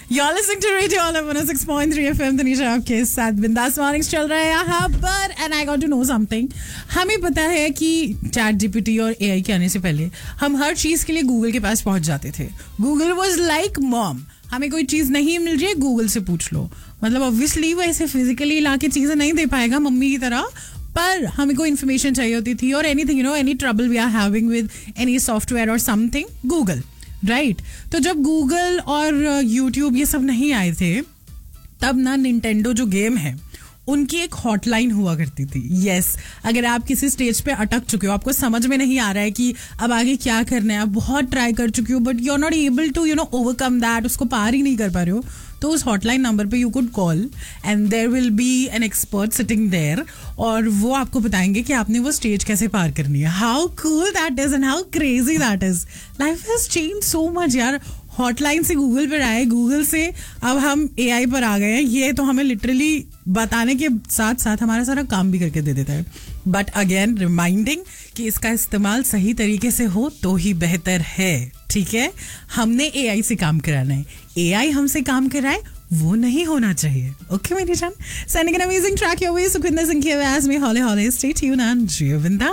You're listening to Radio All 106.3 FM. Tanisha आपके साथ बिंदास मॉर्निंग्स चल रहा है यहाँ पर. And I got to know something. हमें पता है कि चैट जीपीटी और एआई के आने से पहले हम हर चीज के लिए गूगल के पास पहुंच जाते थे. Google was like mom. हमें कोई चीज नहीं मिल रही है, गूगल से पूछ लो. मतलब ऑब्वियसली वो ऐसे फिजिकली ला के चीजें नहीं दे पाएगा मम्मी की तरह, पर हमें कोई इन्फॉर्मेशन चाहिए होती थी और anything any trouble we are having with any software और समथिंग, गूगल. राइट. तो जब गूगल और यूट्यूब ये सब नहीं आए थे तब ना निंटेंडो जो गेम है उनकी एक हॉटलाइन हुआ करती थी. यस, अगर आप किसी स्टेज पे अटक चुके हो, आपको समझ में नहीं आ रहा है कि अब आगे क्या करना है, आप बहुत ट्राई कर चुके हो but you are not able to overcome that, उसको पार ही नहीं कर पा रहे हो, तो उस हॉटलाइन नंबर पे you could call and there will be an expert sitting there और वो आपको बताएंगे कि आपने वो स्टेज कैसे पार करनी है. How cool that is and how crazy that is. Life has change so much यार. हॉटलाइन से गूगल पर आए, गूगल से अब हम एआई पर आ गए हैं. ये तो हमें लिटरली बताने के साथ साथ हमारा सारा काम भी करके दे देता है. बट अगेन रिमाइंडिंग कि इसका इस्तेमाल सही तरीके से हो तो ही बेहतर है. ठीक है, हमने एआई से काम कराना है, एआई हमसे काम कराए वो नहीं होना चाहिए. ओके मेरी जान, sending an amazing track your way. Sukhvinder Singh की आवाज में हौले हौले. स्टे ट्यून्ड एंड जियो बिंदास.